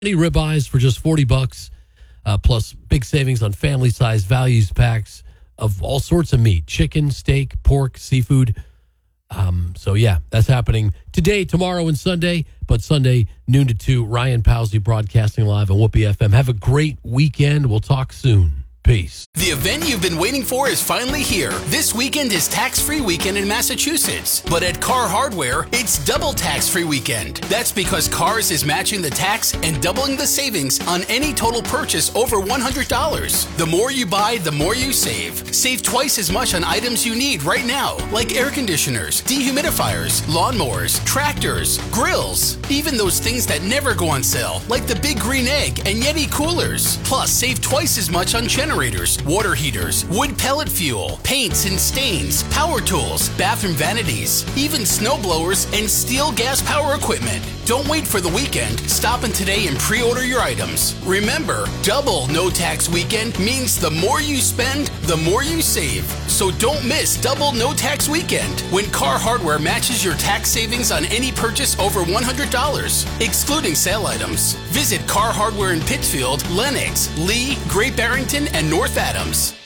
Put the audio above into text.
ribeyes for just $40, plus big savings on family-sized values packs of all sorts of meat, chicken, steak, pork, seafood. So, yeah, that's happening today, tomorrow, and Sunday. But Sunday, noon to 2, Ryan Pawsey broadcasting live on Whoopee FM. Have a great weekend. We'll talk soon. Peace. The event you've been waiting for is finally here. This weekend is tax-free weekend in Massachusetts. But at Car Hardware, it's double tax-free weekend. That's because Cars is matching the tax and doubling the savings on any total purchase over $100. The more you buy, the more you save. Save twice as much on items you need right now, like air conditioners, dehumidifiers, lawnmowers, tractors, grills, even those things that never go on sale, like the Big Green Egg and Yeti coolers. Plus, save twice as much on generators, water heaters, wood pellet fuel, paints and stains, power tools, bathroom vanities, even snow blowers and steel gas power equipment. Don't wait for the weekend. Stop in today and pre-order your items. Remember, double no tax weekend means the more you spend, the more you save. So don't miss double no tax weekend when Car Hardware matches your tax savings on any purchase over $100, excluding sale items. Visit Car Hardware in Pittsfield, Lenox, Lee, Great Barrington, and North Adams.